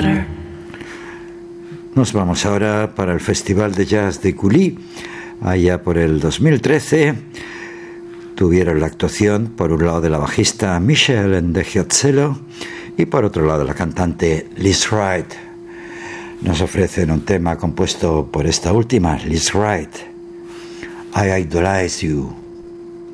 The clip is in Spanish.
better. Nos vamos ahora para el Festival de Jazz de Cully. Allá por el 2013 tuvieron la actuación por un lado de la bajista Michelle Ndegeocello y por otro lado la cantante Liz Wright. Nos ofrecen un tema compuesto por esta última, Liz Wright, I Idolize You.